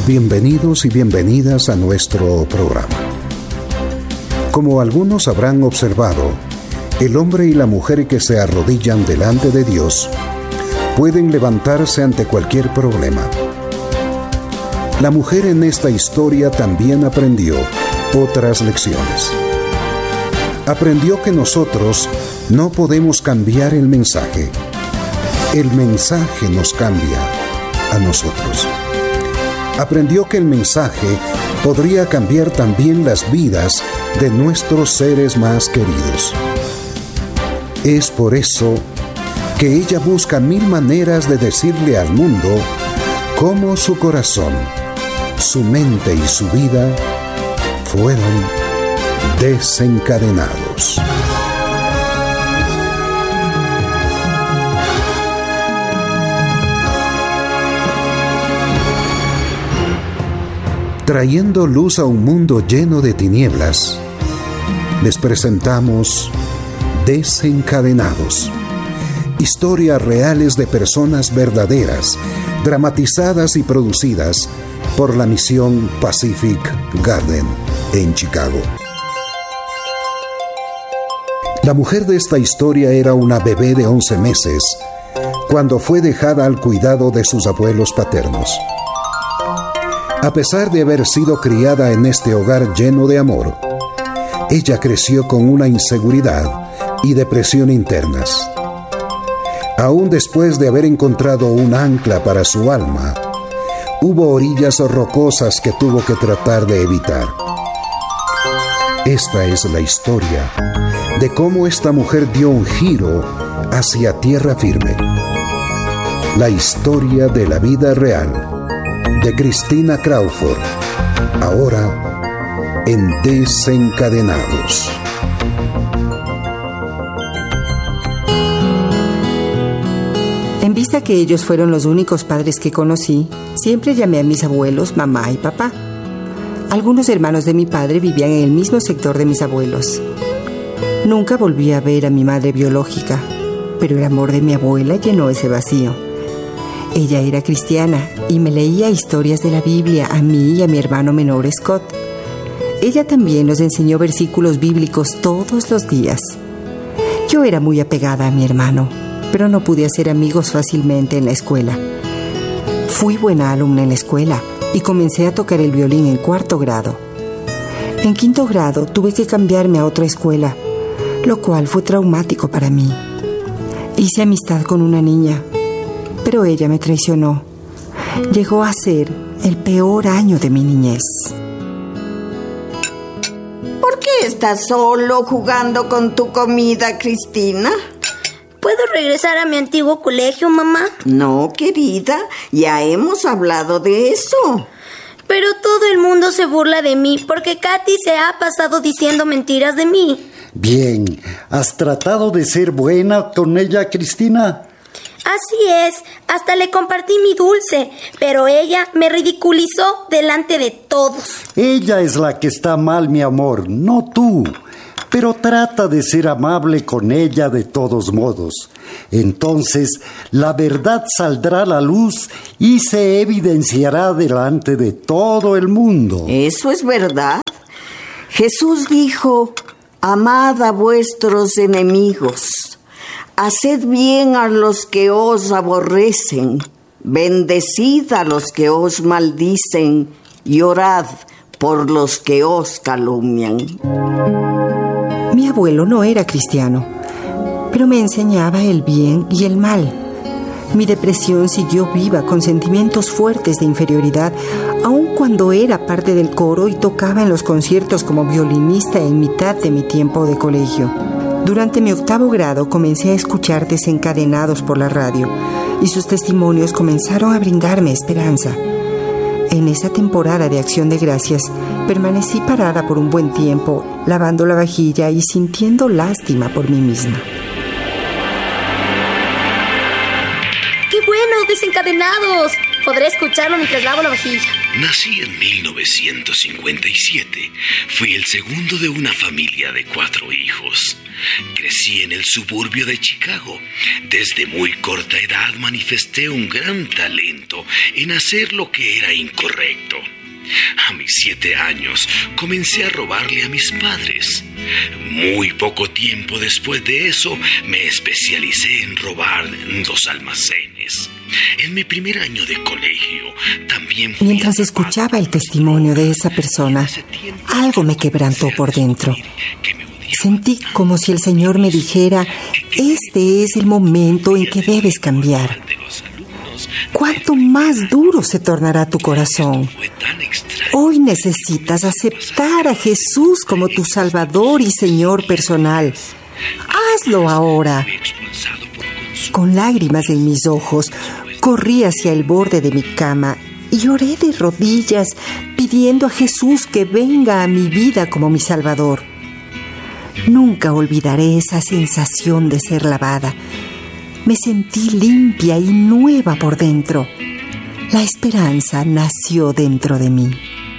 Bienvenidos y bienvenidas a nuestro programa. Como algunos habrán observado, el hombre y la mujer que se arrodillan delante de Dios pueden levantarse ante cualquier problema. La mujer en esta historia también aprendió otras lecciones. Aprendió que nosotros no podemos cambiar el mensaje. El mensaje nos cambia a nosotros. Aprendió que el mensaje podría cambiar también las vidas de nuestros seres más queridos. Es por eso que ella busca 1000 maneras de decirle al mundo cómo su corazón, su mente y su vida fueron desencadenados. Trayendo luz a un mundo lleno de tinieblas, les presentamos Desencadenados. Historias reales de personas verdaderas, dramatizadas y producidas por la misión Pacific Garden en Chicago. La mujer de esta historia era una bebé de 11 meses cuando fue dejada al cuidado de sus abuelos paternos. A pesar de haber sido criada en este hogar lleno de amor, ella creció con una inseguridad y depresión internas. Aún después de haber encontrado un ancla para su alma, hubo orillas rocosas que tuvo que tratar de evitar. Esta es la historia de cómo esta mujer dio un giro hacia tierra firme. La historia de la vida real de Cristina Crawford, ahora en Desencadenados. En vista que ellos fueron los únicos padres que conocí, siempre llamé a mis abuelos mamá y papá. Algunos hermanos de mi padre vivían en el mismo sector de mis abuelos. Nunca volví a ver a mi madre biológica, pero el amor de mi abuela llenó ese vacío. Ella era cristiana y me leía historias de la Biblia a mí y a mi hermano menor Scott. Ella también nos enseñó versículos bíblicos todos los días. Yo era muy apegada a mi hermano, pero no pude hacer amigos fácilmente en la escuela. Fui buena alumna en la escuela y comencé a tocar el violín en 4º grado. En 5º grado tuve que cambiarme a otra escuela, lo cual fue traumático para mí. Hice amistad con una niña, pero ella me traicionó. Llegó a ser el peor año de mi niñez. ¿Por qué estás solo jugando con tu comida, Cristina? ¿Puedo regresar a mi antiguo colegio, mamá? No, querida, ya hemos hablado de eso. Pero todo el mundo se burla de mí porque Katy se ha pasado diciendo mentiras de mí. Bien, ¿has tratado de ser buena con ella, Cristina? Así es, hasta le compartí mi dulce, pero ella me ridiculizó delante de todos. Ella es la que está mal, mi amor, no tú. Pero trata de ser amable con ella de todos modos. Entonces, la verdad saldrá a la luz y se evidenciará delante de todo el mundo. Eso es verdad. Jesús dijo: amad a vuestros enemigos. Haced bien a los que os aborrecen, bendecid a los que os maldicen y orad por los que os calumnian. Mi abuelo no era cristiano, pero me enseñaba el bien y el mal. Mi depresión siguió viva con sentimientos fuertes de inferioridad, aun cuando era parte del coro y tocaba en los conciertos como violinista en mitad de mi tiempo de colegio. Durante mi 8º grado comencé a escuchar Desencadenados por la radio y sus testimonios comenzaron a brindarme esperanza. En esa temporada de Acción de Gracias, permanecí parada por un buen tiempo, lavando la vajilla y sintiendo lástima por mí misma. ¡Qué bueno, Desencadenados! Podré escucharlo mientras lavo la vajilla. Nací en 1957. Fui el segundo de una familia de 4 hijos. Crecí en el suburbio de Chicago. Desde muy corta edad manifesté un gran talento en hacer lo que era incorrecto. A mis 7 años comencé a robarle a mis padres. Muy poco tiempo después de eso me especialicé en robar en los almacenes. En mi primer año de colegio también fui Mientras escuchaba el testimonio de esa persona, algo me quebrantó por dentro. Sentí como si el Señor me dijera: este es el momento en que debes cambiar. ¿Cuánto más duro se tornará tu corazón? Hoy necesitas aceptar a Jesús como tu Salvador y Señor personal. Hazlo ahora. Con lágrimas en mis ojos, corrí hacia el borde de mi cama y oré de rodillas, pidiendo a Jesús que venga a mi vida como mi Salvador. Nunca olvidaré esa sensación de ser lavada. Me sentí limpia y nueva por dentro. La esperanza nació dentro de mí.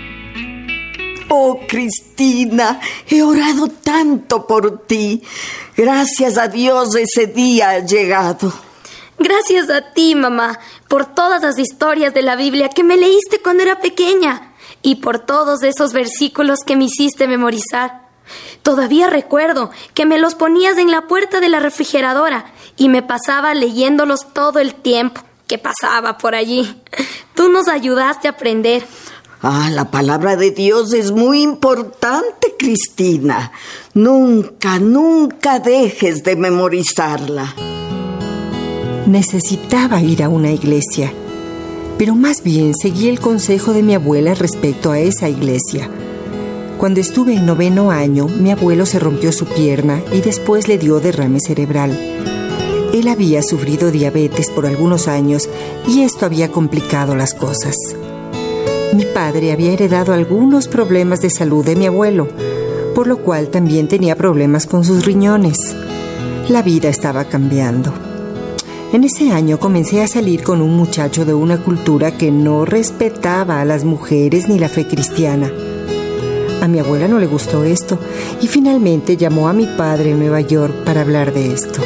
Oh, Cristina, he orado tanto por ti. Gracias a Dios ese día ha llegado. Gracias a ti, mamá, por todas las historias de la Biblia que me leíste cuando era pequeña y por todos esos versículos que me hiciste memorizar. Todavía recuerdo que me los ponías en la puerta de la refrigeradora y me pasaba leyéndolos todo el tiempo que pasaba por allí. Tú nos ayudaste a aprender. La palabra de Dios es muy importante, Cristina. Nunca, nunca dejes de memorizarla. Necesitaba ir a una iglesia, pero más bien seguí el consejo de mi abuela respecto a esa iglesia. Cuando estuve en 9º año, mi abuelo se rompió su pierna y después le dio derrame cerebral. Él había sufrido diabetes por algunos años y esto había complicado las cosas. Mi padre había heredado algunos problemas de salud de mi abuelo, por lo cual también tenía problemas con sus riñones. La vida estaba cambiando. En ese año comencé a salir con un muchacho de una cultura que no respetaba a las mujeres ni la fe cristiana. A mi abuela no le gustó esto y finalmente llamó a mi padre en Nueva York para hablar de esto.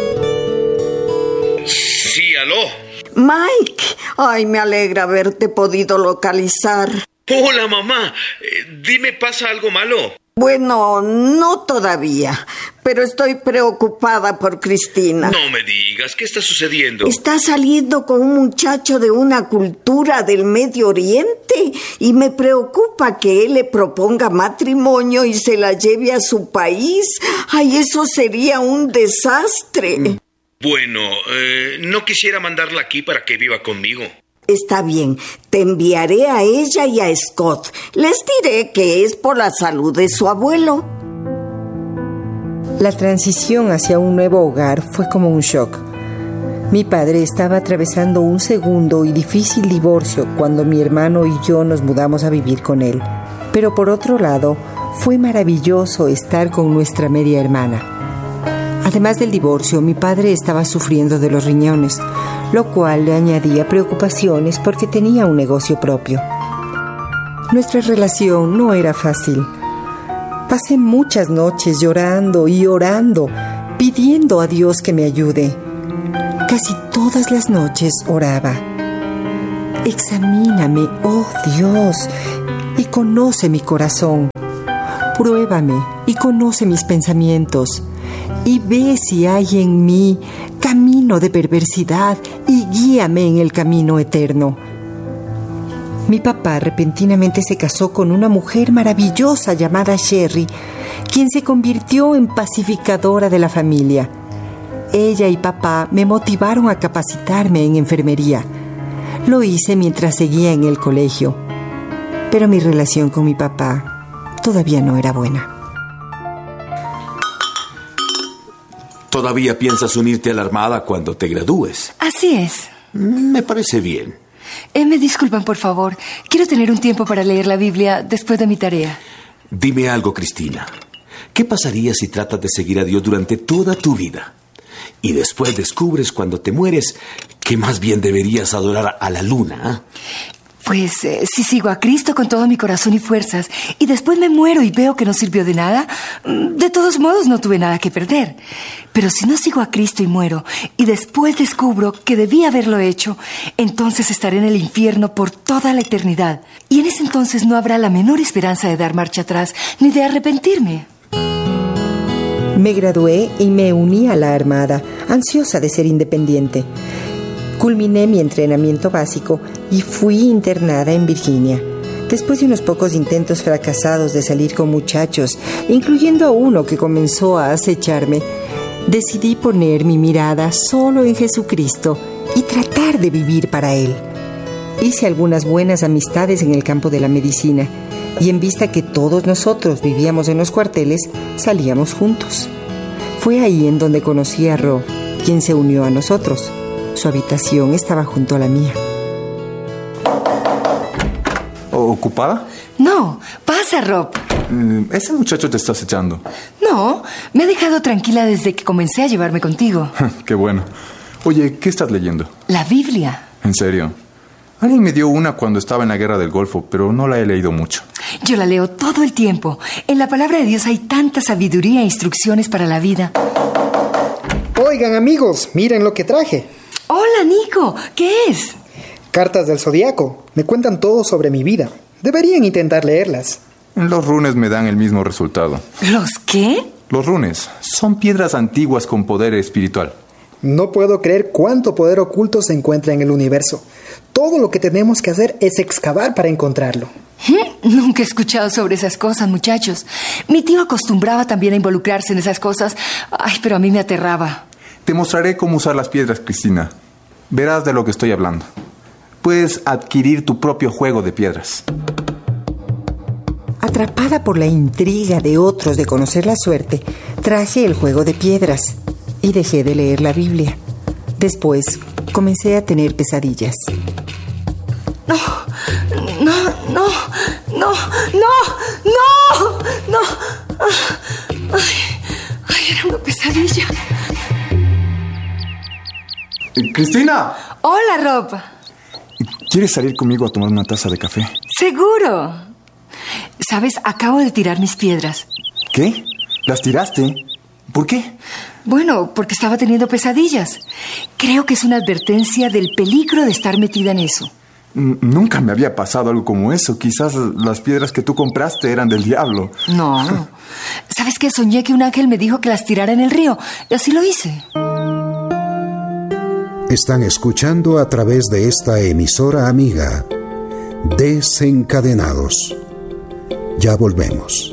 Sí, aló. Mike, me alegra haberte podido localizar. Hola, mamá. Dime, ¿pasa algo malo? Bueno, no todavía, pero estoy preocupada por Cristina. No me digas, ¿qué está sucediendo? Está saliendo con un muchacho de una cultura del Medio Oriente y me preocupa que él le proponga matrimonio y se la lleve a su país. Eso sería un desastre. Bueno, no quisiera mandarla aquí para que viva conmigo. Está bien, te enviaré a ella y a Scott. Les diré que es por la salud de su abuelo. La transición hacia un nuevo hogar fue como un shock. Mi padre estaba atravesando un segundo y difícil divorcio cuando mi hermano y yo nos mudamos a vivir con él. Pero por otro lado, fue maravilloso estar con nuestra media hermana. Además del divorcio, mi padre estaba sufriendo de los riñones, lo cual le añadía preocupaciones porque tenía un negocio propio. Nuestra relación no era fácil. Pasé muchas noches llorando y orando, pidiendo a Dios que me ayude. Casi todas las noches oraba. Examíname, oh Dios, y conoce mi corazón. Pruébame y conoce mis pensamientos. Y ve si hay en mí camino de perversidad y guíame en el camino eterno. Mi papá repentinamente se casó con una mujer maravillosa llamada Sherry, quien se convirtió en pacificadora de la familia. Ella y papá me motivaron a capacitarme en enfermería. Lo hice mientras seguía en el colegio, pero mi relación con mi papá todavía no era buena. ¿Todavía piensas unirte a la Armada cuando te gradúes? Así es. Me parece bien. Me disculpan, por favor. Quiero tener un tiempo para leer la Biblia después de mi tarea. Dime algo, Cristina. ¿Qué pasaría si tratas de seguir a Dios durante toda tu vida? y después descubres cuando te mueres que más bien deberías adorar a la luna. Pues si sigo a Cristo con todo mi corazón y fuerzas y después me muero y veo que no sirvió de nada, de todos modos no tuve nada que perder. Pero si no sigo a Cristo y muero y después descubro que debí haberlo hecho, entonces estaré en el infierno por toda la eternidad. Y en ese entonces no habrá la menor esperanza de dar marcha atrás ni de arrepentirme. Me gradué y me uní a la Armada, ansiosa de ser independiente. Culminé mi entrenamiento básico y fui internada en Virginia. Después de unos pocos intentos fracasados de salir con muchachos, incluyendo a uno que comenzó a acecharme, decidí poner mi mirada solo en Jesucristo y tratar de vivir para Él. Hice algunas buenas amistades en el campo de la medicina y en vista que todos nosotros vivíamos en los cuarteles, salíamos juntos. Fue ahí en donde conocí a Rob, quien se unió a nosotros. Su habitación estaba junto a la mía. ¿Ocupada? No, pasa, Rob. Ese muchacho te está acechando. No, me ha dejado tranquila desde que comencé a llevarme contigo. Qué bueno. Oye, ¿qué estás leyendo? La Biblia. ¿En serio? Alguien me dio una cuando estaba en la Guerra del Golfo, pero no la he leído mucho. Yo la leo todo el tiempo. En la palabra de Dios hay tanta sabiduría e instrucciones para la vida. Oigan, amigos, miren lo que traje. Hola, Nico. ¿Qué es? Cartas del Zodíaco. Me cuentan todo sobre mi vida. Deberían intentar leerlas. Los runes me dan el mismo resultado. ¿Los qué? Los runes son piedras antiguas con poder espiritual. No puedo creer cuánto poder oculto se encuentra en el universo. Todo lo que tenemos que hacer es excavar para encontrarlo. Nunca he escuchado sobre esas cosas, muchachos. Mi tío acostumbraba también a involucrarse en esas cosas. Ay, pero a mí me aterraba. Te mostraré cómo usar las piedras, Cristina. Verás de lo que estoy hablando. Puedes adquirir tu propio juego de piedras. Atrapada por la intriga de otros de conocer la suerte, traje el juego de piedras y dejé de leer la Biblia. Después comencé a tener pesadillas. No. Ay, era una pesadilla. ¡Cristina! Hola, Rob. ¿Quieres salir conmigo a tomar una taza de café? Seguro. ¿Sabes? Acabo de tirar mis piedras. ¿Qué? ¿Las tiraste? ¿Por qué? Bueno, porque estaba teniendo pesadillas. Creo que es una advertencia del peligro de estar metida en eso. Nunca me había pasado algo como eso. Quizás las piedras que tú compraste eran del diablo. No. ¿Sabes qué? Soñé que un ángel me dijo que las tirara en el río. Y así lo hice. Están escuchando a través de esta emisora amiga, Desencadenados. Ya volvemos.